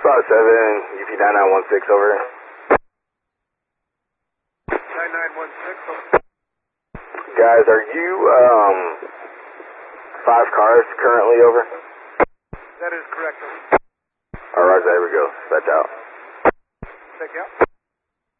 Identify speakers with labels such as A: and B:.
A: UP 9916 over.
B: 9916 over.
A: Guys, are you 5 cars currently over?
B: That is correct, over.
A: Alright, there we go. Dispatch out.
B: Check out.